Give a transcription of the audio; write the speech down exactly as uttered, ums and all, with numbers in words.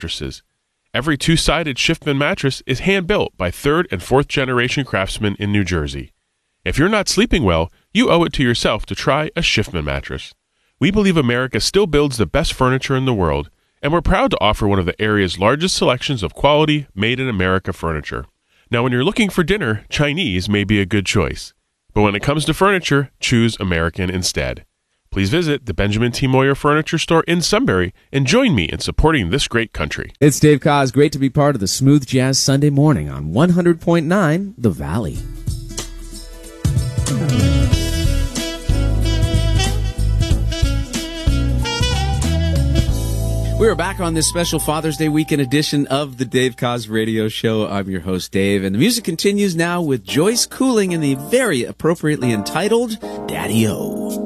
mattresses. Every two-sided Schiffman mattress is hand-built by third and fourth generation craftsmen in New Jersey. If you're not sleeping well, you owe it to yourself to try a Schiffman mattress. We believe America still builds the best furniture in the world, and we're proud to offer one of the area's largest selections of quality, made-in-America furniture. Now, when you're looking for dinner, Chinese may be a good choice. But when it comes to furniture, choose American instead. Please visit the Benjamin T. Moyer Furniture Store in Sunbury and join me in supporting this great country. It's Dave Koz. Great to be part of the Smooth Jazz Sunday Morning on one hundred point nine The Valley. We are back on this special Father's Day weekend edition of the Dave Koz Radio Show. I'm your host, Dave, and the music continues now with Joyce Cooling in the very appropriately entitled Daddy-O.